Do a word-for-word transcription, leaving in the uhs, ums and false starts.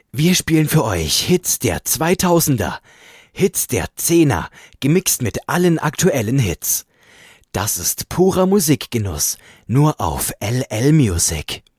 Wir spielen für euch Hits der zweitausender, Hits der Zehner, gemixt mit allen aktuellen Hits. Das ist purer Musikgenuss, nur auf L L Music.